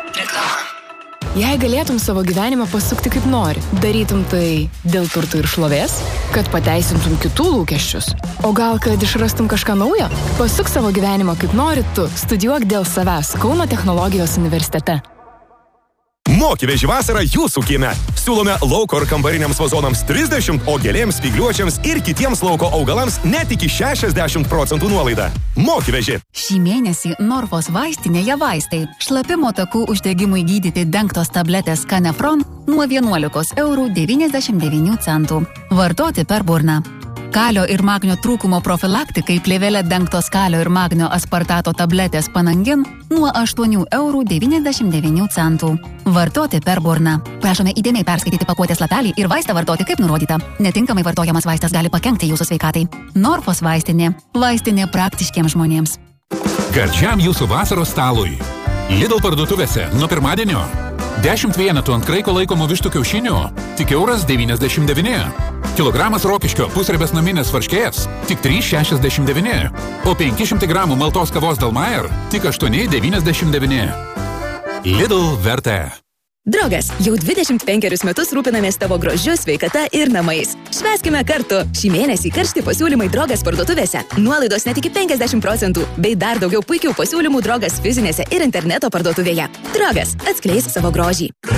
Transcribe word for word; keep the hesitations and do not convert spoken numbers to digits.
Reklama. Jei galėtum savo gyvenimą pasukti kaip nori, darytum tai dėl turtų ir šlovės, kad pateisintum kitų lūkesčius, o gal kad išrastum kažką naujo? Pasuk savo gyvenimą kaip nori tu, studijuok dėl savęs Kauno technologijos universitete. Mokyveži vasarą jūsų kieme. Siūlome lauko ir kambariniams vazonams trisdešimt, o gėlėms, spygliuočiams ir kitiems lauko augalams net iki šešiasdešimt procentų nuolaidą. Mokyveži. Šį mėnesį Norfos vaistinėje vaistai. Šlapimo takų uždegimui gydyti dengtos tabletės Canefron nuo vienuolikos eurų devyniasdešimt devynių centų. Vartoti per burną. Kalio ir magnio trūkumo profilaktikai plėvelė dengtos kalio ir magnio aspartato tabletės Panangin nuo aštuonių eurų devyniasdešimt devynių centų. Vartoti per burną. Prašome įdėmiai perskaityti pakuotės lapelį ir vaistą vartoti kaip nurodyta. Netinkamai vartojamas vaistas gali pakenkti jūsų sveikatai. Norfos vaistinė. Vaistinė praktiškiems žmonėms. Gardžiam jūsų vasaros stalui. Lidl parduotuvėse nuo pirmadienio. dešimt vienetų ant kraiko laikomų vištų kiaušinių. Tik euras devyniasdešimt devyni. Kilogramas rokiškio pusribės naminės varškės tik trys šešiasdešimt devyni, o penki šimtai gramų maltos kavos Dalmayer tik aštuoni devyniasdešimt devyni. Lidl vertė. Drogas, jau dvidešimt penkerius metus rūpinamės tavo grožiu, sveikata ir namais. Švęskime kartu. Šį mėnesį karšti pasiūlymai Drogas parduotuvėse. Nuolaidos net iki penkiasdešimt procentų, bei dar daugiau puikių pasiūlymų Drogas fizinėse ir interneto parduotuvėje. Drogas, atskleis savo grožį.